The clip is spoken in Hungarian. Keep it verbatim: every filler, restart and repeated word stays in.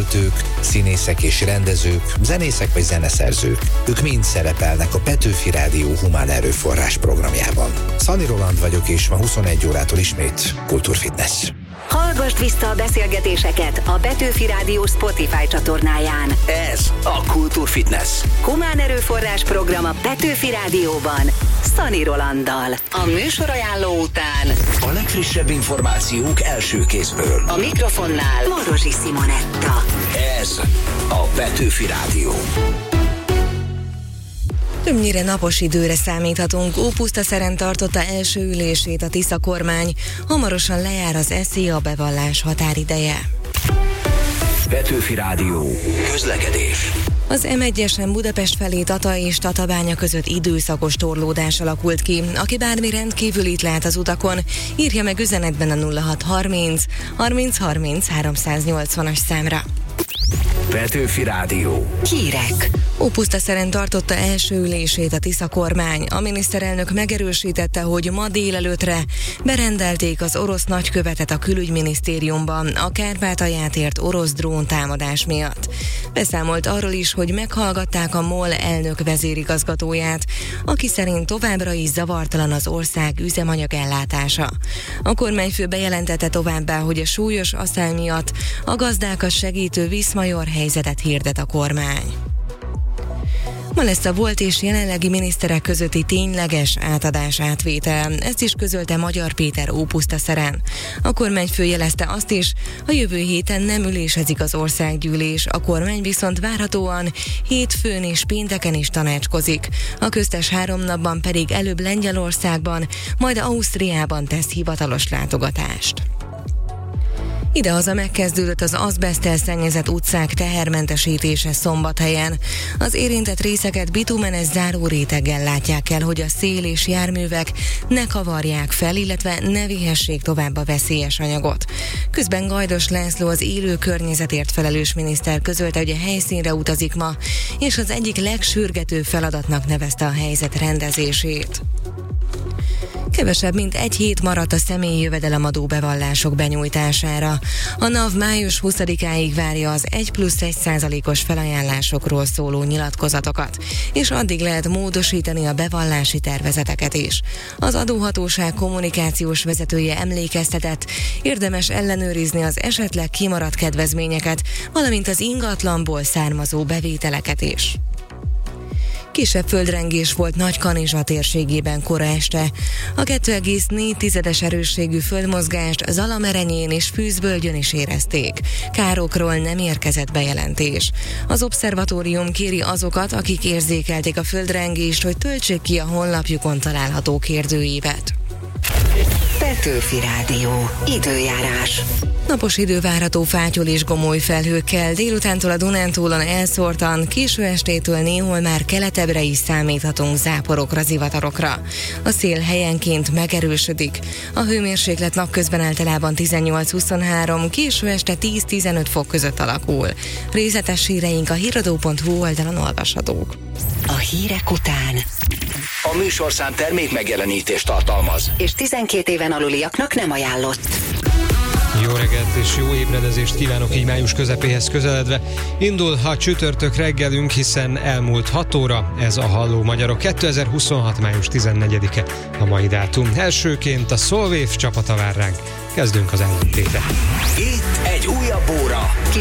költők, színészek és rendezők, zenészek vagy zeneszerzők. Ők mind szerepelnek a Petőfi Rádió Humán Erőforrás programjában. Szani Roland vagyok, és ma huszonegy órától ismét Kultúrfitness. Hallgasd vissza a beszélgetéseket a Petőfi Rádió Spotify csatornáján. Ez a Kultúrfitness. Humán Erőforrás program a Petőfi Rádióban, Szani Rolanddal. A műsorajánló után a legfrissebb információk első kézből. A mikrofonnál Morosi Simonetta. Ez a Petőfi Rádió. Többnyire napos időre számíthatunk. Ópusztaszeren tartotta első ülését a Tisza kormány. Hamarosan lejár az es zé á bevallás határideje. Petőfi Rádió. Közlekedés. Az em egyesen Budapest felé Tata és Tatabánya között időszakos torlódás alakult ki. Aki bármi rendkívülit lát az utakon, írja meg üzenetben a nulla hat harminc harminc harminc háromszáznyolcvanas számra. Petőfi Rádió. Hírek. Ópusztaszeren tartotta első ülését a Tisza kormány. A miniszterelnök megerősítette, hogy ma délelőttre berendelték az orosz nagykövetet a külügyminisztériumban a Kárpátalját ért orosz drón támadás miatt. Beszámolt arról is, hogy meghallgatták a MOL elnök vezérigazgatóját, aki szerint továbbra is zavartalan az ország üzemanyag ellátása. A kormányfő bejelentette továbbá, hogy a súlyos asszály miatt a gazdákat segítő Viszmajor helyzetet hirdet a kormány. Ma lesz a volt és jelenlegi miniszterek közötti tényleges átadás átvétel. Ezt is közölte Magyar Péter Ópusztaszeren. A kormányfő jelezte azt is, a jövő héten nem ülésezik az országgyűlés, a kormány viszont várhatóan hétfőn és pénteken is tanácskozik. A köztes három napban pedig előbb Lengyelországban, majd Ausztriában tesz hivatalos látogatást. Idehaza megkezdődött az azbeszttel szennyezett utcák tehermentesítése Szombathelyen. Az érintett részeket bitumenes záróréteggel látják el, hogy a szél és járművek ne kavarják fel, illetve ne vihessék tovább a veszélyes anyagot. Közben Gajdos László, az élő környezetért felelős miniszter közölte, hogy a helyszínre utazik ma, és az egyik legsürgetőbb feladatnak nevezte a helyzet rendezését. Kevesebb, mint egy hét maradt a személyi jövedelemadó bevallások benyújtására. A NAV május huszadikáig várja az egy plusz egy százalékos felajánlásokról szóló nyilatkozatokat, és addig lehet módosítani a bevallási tervezeteket is. Az adóhatóság kommunikációs vezetője emlékeztetett, érdemes ellenőrizni az esetleg kimaradt kedvezményeket, valamint az ingatlanból származó bevételeket is. Kisebb földrengés volt Nagykanizsa térségében kora este. A kettő egész négy tizedes erősségű földmozgást Zalamerenyén és Fűzbölgyön is érezték. Károkról nem érkezett bejelentés. Az obszervatórium kéri azokat, akik érzékelték a földrengést, hogy töltsék ki a honlapjukon található kérdőívet. Petőfi Rádió. Időjárás. Napos idő várható fátyol és gomoly felhőkkel, délutántól a Dunántúlon elszórtan, késő estétől néhol már keletebbre is számíthatunk záporokra, zivatarokra. A szél helyenként megerősödik. A hőmérséklet napközben általában tizennyolc-huszonhárom, késő este tíz-tizenöt fok között alakul. Részletes híreink a híradó pont hu oldalon olvashatók. A hírek után a műsorszám termék megjelenítést tartalmaz, és tizenkét éven aluliaknak nem ajánlott. Jó reggelt és jó ébredezést kívánok így május közepéhez közeledve. Indul a csütörtök reggelünk, hiszen elmúlt hat óra, ez a Halló Magyarok. kétezer-huszonhat. május tizennegyedike a mai dátum. Elsőként a Solwave csapata vár ránk. Kezdünk az ellentétre. Itt egy újabb óra.